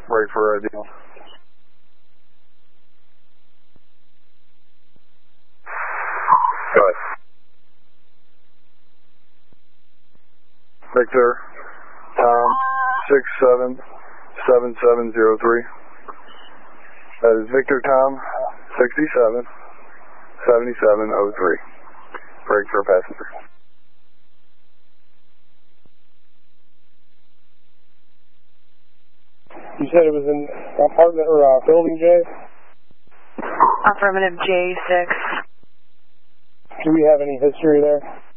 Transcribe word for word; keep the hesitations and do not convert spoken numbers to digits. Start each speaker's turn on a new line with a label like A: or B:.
A: Break for ideal. Go ahead. Victor, Tom, six seven seven seven zero three. That is Victor Tom, sixty-seven seventy-seven oh three. Break for passenger.
B: You said it was in apartment or uh, building J?
C: Affirmative J six.
B: Do we have any history there?